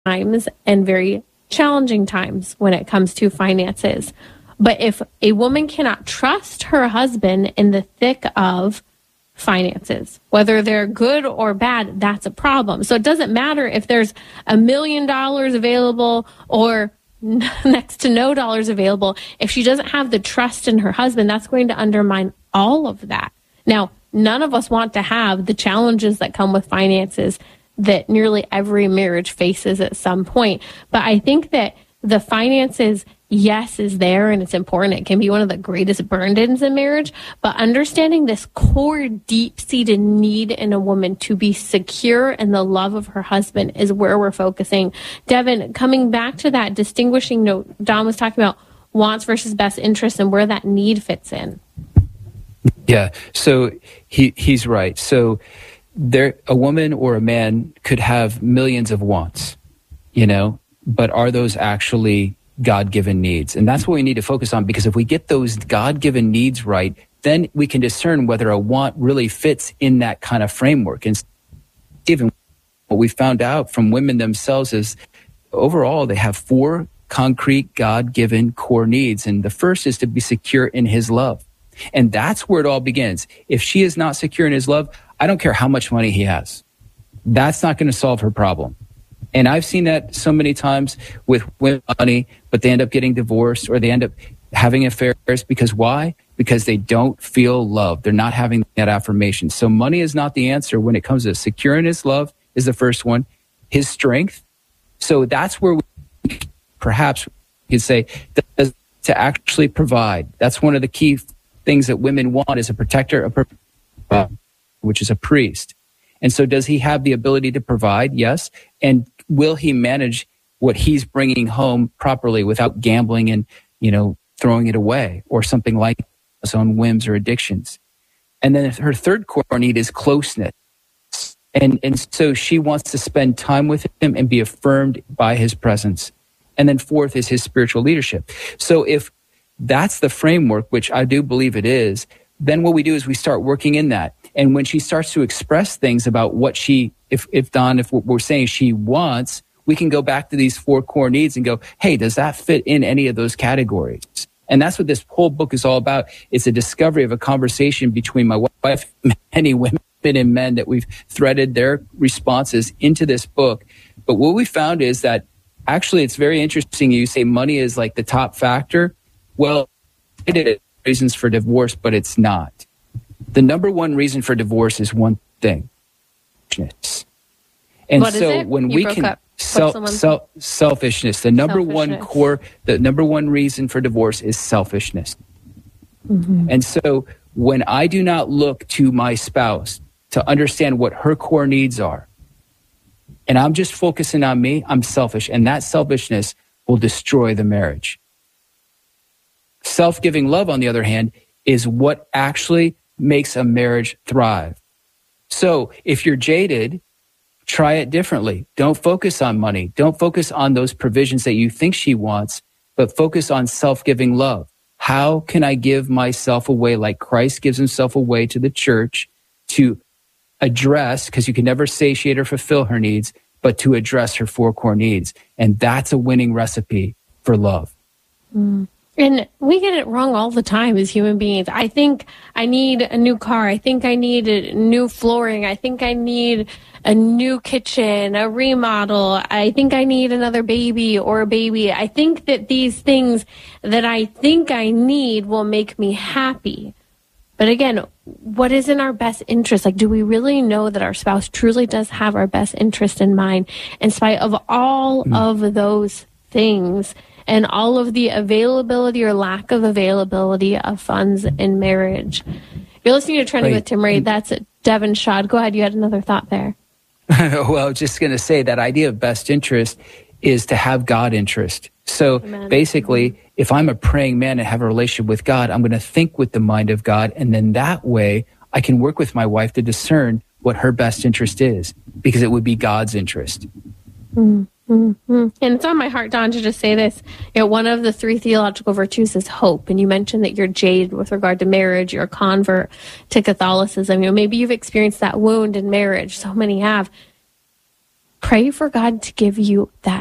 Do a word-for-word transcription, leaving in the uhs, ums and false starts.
times and very challenging times when it comes to finances. But if a woman cannot trust her husband in the thick of finances, whether they're good or bad, that's a problem. So it doesn't matter if there's a million dollars available or next to no dollars available. If she doesn't have the trust in her husband, that's going to undermine all of that. Now, none of us want to have the challenges that come with finances that nearly every marriage faces at some point. But I think that the finances, yes, is there and it's important. It can be one of the greatest burdens in marriage. But understanding this core, deep-seated need in a woman to be secure in the love of her husband is where we're focusing. Devin, coming back to that distinguishing note, Don was talking about wants versus best interest and where that need fits in. Yeah, so he he's right. So there, a woman or a man could have millions of wants, you know, but are those actually God-given needs? And that's what we need to focus on, because if we get those God-given needs right, then we can discern whether a want really fits in that kind of framework. And even what we found out from women themselves is overall they have four concrete God-given core needs. And the first is to be secure in his love. And that's where it all begins. If she is not secure in his love, I don't care how much money he has. That's not going to solve her problem. And I've seen that so many times with women with money, but they end up getting divorced or they end up having affairs. Because why? Because they don't feel loved. They're not having that affirmation. So money is not the answer when it comes to securing his love is the first one. His strength. So that's where we perhaps we could say that to actually provide. That's one of the key things that women want is a protector, a pro- which is a priest. And so does he have the ability to provide? Yes. And will he manage what he's bringing home properly without gambling and, you know, throwing it away or something like his own whims or addictions? And then her third core need is closeness. And, and so she wants to spend time with him and be affirmed by his presence. And then fourth is his spiritual leadership. So if that's the framework, which I do believe it is, then what we do is we start working in that. And when she starts to express things about what she, if, if Don, if we're saying she wants, we can go back to these four core needs and go, hey, does that fit in any of those categories? And that's what this whole book is all about. It's a discovery of a conversation between my wife, many women and men that we've threaded their responses into this book. But what we found is that actually it's very interesting. You say money is like the top factor. Well, it is reasons for divorce, but it's not. The number one reason for divorce is one thing. And what so when you we can self, self, selfishness, the number selfishness. one core, the number one reason for divorce is selfishness. Mm-hmm. And so when I do not look to my spouse to understand what her core needs are, and I'm just focusing on me, I'm selfish. And that selfishness will destroy the marriage. Self-giving love, on the other hand, is what actually makes a marriage thrive. So if you're jaded, try it differently. Don't focus on money. Don't focus on those provisions that you think she wants, but focus on self-giving love. How can I give myself away like Christ gives himself away to the church to address, because you can never satiate or fulfill her needs, but to address her four core needs. And that's a winning recipe for love. Mm. And we get it wrong all the time as human beings. I think I need a new car. I think I need a new flooring. I think I need a new kitchen, a remodel. I think I need another baby or a baby. I think that these things that I think I need will make me happy. But again, what is in our best interest? Like, do we really know that our spouse truly does have our best interest in mind in spite of all mm. of those things? And all of the availability or lack of availability of funds in marriage. You're listening to Trending right. with Tim Ray. That's Devin Shad. Go ahead. You had another thought there. Well, I was just going to say that idea of best interest is to have God interest. So Amen. Basically, if I'm a praying man and have a relationship with God, I'm going to think with the mind of God. And then that way I can work with my wife to discern what her best interest is, because it would be God's interest. Mm. Mm-hmm. And it's on my heart, Don, to just say this. You know, one of the three theological virtues is hope. And you mentioned that you're jaded with regard to marriage. You're a convert to Catholicism. You know, maybe you've experienced that wound in marriage. So many have. Pray for God to give you that